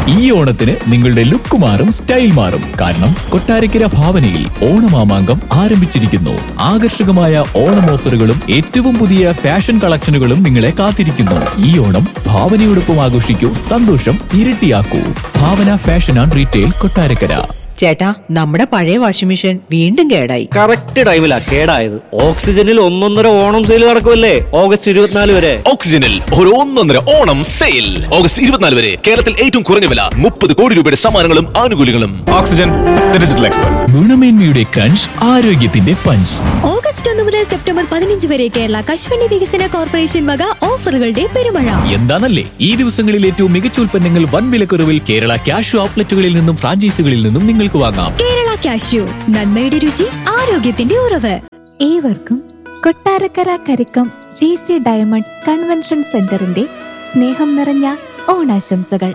ഈ ഓണത്തിന് നിങ്ങളുടെ ലുക്ക് മാറും, സ്റ്റൈൽ മാറും. കാരണം കൊട്ടാരക്കര ഭാവനയിൽ ഓണമാമാങ്കം ആരംഭിച്ചിരിക്കുന്നു. ആകർഷകമായ ഓണം ഓഫറുകളും ഏറ്റവും പുതിയ ഫാഷൻ കളക്ഷനുകളും നിങ്ങളെ കാത്തിരിക്കുന്നു. ഈ ഓണം ഭാവനയോടൊപ്പം ആഘോഷിക്കൂ, സന്തോഷം ഇരട്ടിയാക്കൂ. ഭാവന ഫാഷൻ ആൻഡ് റീറ്റെയിൽ, കൊട്ടാരക്കര. ചേട്ടാ, നമ്മുടെ പഴയ വാഷിംഗ് മെഷീൻ വീണ്ടും കേടായി. കറക്റ്റ് ടൈമിലാ കേടായത്. ഓക്സിജനിൽ 1.5 ഓണം സെയിൽ നടക്കുമല്ലേ, ഓഗസ്റ്റ് 24 വരെ. ഓക്സിജനിൽ ഒരു 1.5 ഓണം സെയിൽ ഓഗസ്റ്റ് 24 വരെ. കേരളത്തിൽ ഏറ്റവും കുറഞ്ഞ വില, 30 കോടി രൂപയുടെ സമ്മാനങ്ങളും ആനുകൂല്യങ്ങളും. Oxygen, digital expert. ഗുണമേന്മയുടെ ക്രഞ്ച്, ആരോഗ്യത്തിന്റെ പഞ്ച്. ഓഗസ്റ്റ് 1 മുതൽ സെപ്റ്റംബർ 15 വരെ കേരള കശുവണ്ടി വികസന കോർപ്പറേഷൻ വക ഓഫറുകളുടെ പെരുമഴ. എന്താണല്ലേ ഈ ദിവസങ്ങളിൽ ഏറ്റവും മികച്ച ഉൽപ്പന്നങ്ങൾ വൻ വിലക്കുറവിൽ കേരള ക്യാഷ് ഔട്ട്ലെറ്റുകളിൽ നിന്നും ഫ്രാഞ്ചൈസികളിൽ നിന്നും നിങ്ങൾക്ക് വാങ്ങാം. കേരള കാഷ്യൂ, നന്മയുടെ രുചി, ആരോഗ്യത്തിന്റെ ഉറവ്. ഏവർക്കും Kottarakkara Karikkam GC diamond convention സെന്ററിന്റെ സ്നേഹം നിറഞ്ഞ ഓണാശംസകൾ.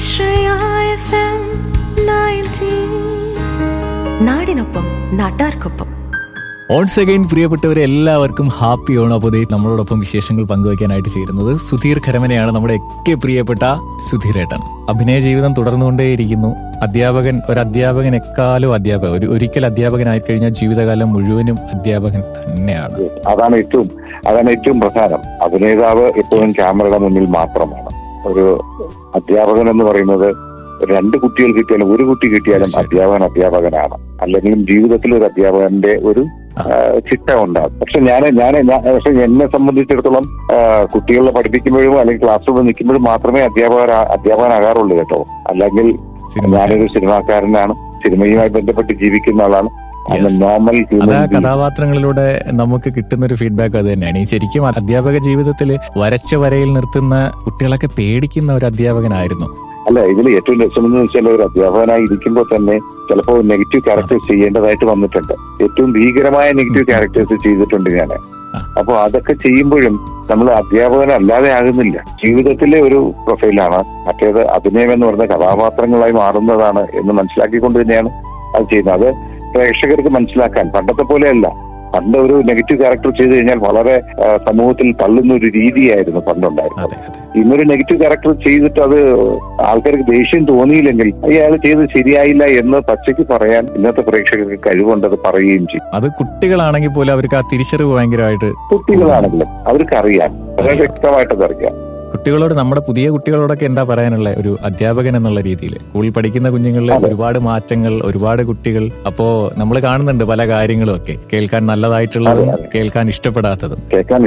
നാടിനൊപ്പം, നാട്ടാർക്കൊപ്പം. ഓൺസ് അഗൈൻ പ്രിയപ്പെട്ടവരെ, എല്ലാവർക്കും ഹാപ്പി ഓണം. അപ്പോൾ നമ്മളോടൊപ്പം വിശേഷങ്ങൾ പങ്കുവയ്ക്കാനായിട്ട് ചേരുന്നത് സുധീർ ഖരമനയാണ്, നമ്മുടെ ഒക്കെ പ്രിയപ്പെട്ട സുധീരേട്ടൻ. അഭിനയ ജീവിതം തുടർന്നുകൊണ്ടേയിരിക്കുന്നു. ഒരു അധ്യാപകൻ എക്കാലവും അധ്യാപകൻ. ഒരിക്കൽ അധ്യാപകനായി കഴിഞ്ഞാൽ ജീവിതകാലം മുഴുവനും അധ്യാപകൻ തന്നെയാണ്. അതാണ് ഏറ്റവും പ്രധാനം. അഭിനേതാവ് എപ്പോഴും ക്യാമറയുടെ മുന്നിൽ മാത്രമാണ്. ഒരു അധ്യാപകൻ എന്ന് പറയുന്നത് 2 കുട്ടികൾ കിട്ടിയാലും 1 കുട്ടി കിട്ടിയാലും അധ്യാപകനാണ്. അല്ലെങ്കിൽ ജീവിതത്തിൽ ഒരു അധ്യാപകന്റെ ഒരു ചിട്ട ഉണ്ടാകും. പക്ഷെ പക്ഷെ എന്നെ സംബന്ധിച്ചിടത്തോളം കുട്ടികളെ പഠിപ്പിക്കുമ്പോഴും അല്ലെങ്കിൽ ക്ലാസ് റൂമിൽ നിൽക്കുമ്പോഴും മാത്രമേ അധ്യാപകനാകാറുള്ളൂ കേട്ടോ. അല്ലെങ്കിൽ ഞാനൊരു സിനിമാക്കാരനാണ്, സിനിമയുമായി ബന്ധപ്പെട്ട് ജീവിക്കുന്ന ആളാണ്. നോർമൽ കഥാപാത്രങ്ങളിലൂടെ നമുക്ക് കിട്ടുന്ന ഒരു ഫീഡ്ബാക്ക് അത് തന്നെയാണ്. ഈ ശരിക്കും അധ്യാപക ജീവിതത്തിൽ വരച്ച വരയിൽ നിർത്തുന്ന കുട്ടികളൊക്കെ പേടിക്കുന്ന ഒരു അധ്യാപകനായിരുന്നു. അല്ല, ഇതിൽ ഏറ്റവും രസമെന്ന് വെച്ചാൽ ഒരു അധ്യാപകനായി ഇരിക്കുമ്പോൾ തന്നെ ചിലപ്പോൾ നെഗറ്റീവ് ക്യാരക്ടേഴ്സ് ചെയ്യേണ്ടതായിട്ട് വന്നിട്ടുണ്ട്. ഏറ്റവും ഭീകരമായ നെഗറ്റീവ് ക്യാരക്ടേഴ്സ് ചെയ്തിട്ടുണ്ട് ഞാൻ. അപ്പൊ അതൊക്കെ ചെയ്യുമ്പോഴും നമ്മൾ അധ്യാപകനല്ലാതെ ആകുന്നില്ല. ജീവിതത്തിലെ ഒരു പ്രൊഫൈലാണ്. മറ്റേത് അഭിനയം എന്ന് പറഞ്ഞ കഥാപാത്രങ്ങളായി മാറുന്നതാണ് എന്ന് മനസ്സിലാക്കിക്കൊണ്ട് തന്നെയാണ് അത് ചെയ്യുന്നത്. അത് പ്രേക്ഷകർക്ക് മനസ്സിലാക്കാൻ പണ്ടത്തെ പോലെയല്ല. പണ്ട് ഒരു നെഗറ്റീവ് ക്യാരക്ടർ ചെയ്തു കഴിഞ്ഞാൽ വളരെ സമൂഹത്തിൽ തള്ളുന്ന ഒരു രീതിയായിരുന്നു പണ്ടുണ്ടായിരുന്നത്. ഇന്നൊരു നെഗറ്റീവ് ക്യാരക്ടർ ചെയ്തിട്ട് അത് ആൾക്കാർക്ക് ദേഷ്യം തോന്നിയില്ലെങ്കിൽ അയാൾ ചെയ്ത് ശരിയായില്ല എന്ന് പച്ചയ്ക്ക് പറയാൻ ഇന്നത്തെ പ്രേക്ഷകർക്ക് കഴിവുണ്ടത് പറയുകയും ചെയ്യും. അത് കുട്ടികളാണെങ്കിൽ പോലും അവർക്ക് ആ തിരിച്ചറിവ് ഭയങ്കരമായിട്ട്, കുട്ടികളാണെങ്കിലും അവർക്ക് അറിയാം, വളരെ വ്യക്തമായിട്ടത് അറിയാം. നമ്മുടെ പുതിയ കുട്ടികളോടൊക്കെ എന്താ പറയാനുള്ള ഒരു അധ്യാപകൻ എന്നുള്ള രീതിയിൽ? സ്കൂളിൽ പഠിക്കുന്ന കുഞ്ഞുങ്ങളിൽ ഒരുപാട് മാറ്റങ്ങൾ, ഒരുപാട് കുട്ടികൾ. അപ്പോ നമ്മൾ കാണുന്നുണ്ട് പല കാര്യങ്ങളും ഒക്കെ, കേൾക്കാൻ നല്ലതായിട്ടുള്ളതും കേൾക്കാൻ ഇഷ്ടപ്പെടാത്തതും.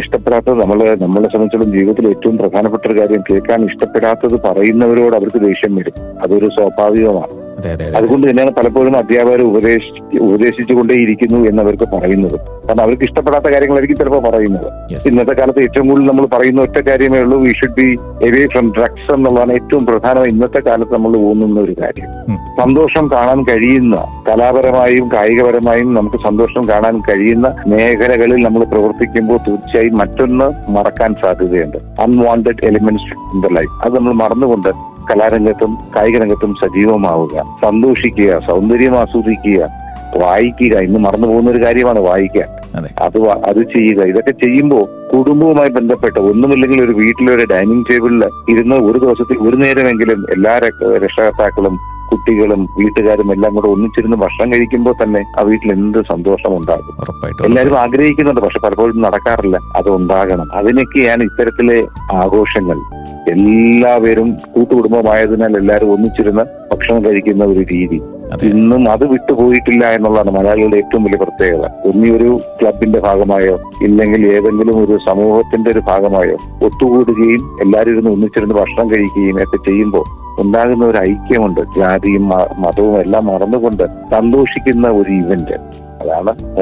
നമ്മളെ സംബന്ധിച്ചിടത്തോളം ജീവിതത്തിൽ ഏറ്റവും പ്രധാനപ്പെട്ട ഒരു കാര്യം, കേൾക്കാൻ ഇഷ്ടപ്പെടാത്തത് പറയുന്നവരോട് അവർക്ക് ദേഷ്യം വരും. അതൊരു സ്വാഭാവികമാണ്. അതുകൊണ്ട് തന്നെയാണ് പലപ്പോഴും അധ്യാപകർ ഉപദേശിച്ചുകൊണ്ടേയിരിക്കുന്നു എന്നവർക്ക് പറയുന്നത്. കാരണം അവർക്ക് ഇഷ്ടപ്പെടാത്ത കാര്യങ്ങളായിരിക്കും ചിലപ്പോൾ പറയുന്നത്. ഇന്നത്തെ കാലത്ത് ഏറ്റവും കൂടുതൽ നമ്മൾ പറയുന്ന ഒറ്റ കാര്യമേ ഉള്ളൂ, we should be away from drugs എന്നുള്ളതാണ് ഏറ്റവും പ്രധാനമായി ഇന്നത്തെ കാലത്ത് നമ്മൾ ഊന്നുന്ന ഒരു കാര്യം. സന്തോഷം കാണാൻ കഴിയുന്ന, കലാപരമായും കായികപരമായും നമുക്ക് സന്തോഷം കാണാൻ കഴിയുന്ന മേഖലകളിൽ നമ്മൾ പ്രവർത്തിക്കുമ്പോൾ തീർച്ചയായും മറ്റൊന്ന് മറക്കാൻ സാധ്യതയുണ്ട്. Unwanted elements in the life. അത് നമ്മൾ മറന്നുകൊണ്ട് കലാരംഗത്തും കായിക രംഗത്തും സജീവമാവുക, സന്തോഷിക്കുക, സൗന്ദര്യം ആസ്വദിക്കുക, വായിക്കുക. ഇന്ന് മറന്നു പോകുന്ന ഒരു കാര്യമാണ് വായിക്കാൻ. അത് ചെയ്യുക. ഇതൊക്കെ ചെയ്യുമ്പോൾ കുടുംബവുമായി ബന്ധപ്പെട്ട് ഒന്നുമില്ലെങ്കിൽ ഒരു വീട്ടിലൊരു ഡൈനിങ് ടേബിളിൽ ഇരുന്ന് ഒരു ദിവസത്തിൽ ഒരു നേരമെങ്കിലും എല്ലാ രക്ഷകർത്താക്കളും കുട്ടികളും വീട്ടുകാരും എല്ലാം കൂടെ ഒന്നിച്ചിരുന്ന് ഭക്ഷണം കഴിക്കുമ്പോൾ തന്നെ ആ വീട്ടിൽ എന്ത് സന്തോഷം ഉണ്ടാകും. എല്ലാവരും ആഗ്രഹിക്കുന്നുണ്ട്, പക്ഷെ പലപ്പോഴും നടക്കാറില്ല. അത് ഉണ്ടാകണം. അതിനൊക്കെയാണ് ഇത്തരത്തിലെ ആഘോഷങ്ങൾ. എല്ലാവരും കൂട്ടുകുടുംബമായതിനാൽ എല്ലാവരും ഒന്നിച്ചിരുന്ന് ഭക്ഷണം കഴിക്കുന്ന ഒരു രീതി ഇന്നും അത് വിട്ടുപോയിട്ടില്ല എന്നുള്ളതാണ് മലയാളികളുടെ ഏറ്റവും വലിയ പ്രത്യേകത. ഒരു ക്ലബിന്റെ ഭാഗമായോ ഇല്ലെങ്കിൽ ഏതെങ്കിലും ഒരു സമൂഹത്തിന്റെ ഒരു ഭാഗമായോ ഒത്തുകൂടുകയും എല്ലാവരും ഇരുന്ന് ഒന്നിച്ചിരുന്ന് ഭക്ഷണം കഴിക്കുകയും ഒക്കെ ചെയ്യുമ്പോൾ ഉണ്ടാകുന്ന ഒരു ഐക്യമുണ്ട്. ജാതിയും മതവും എല്ലാം മറന്നുകൊണ്ട് സന്തോഷിക്കുന്ന ഒരു ഇവന്റ്. അതാണ്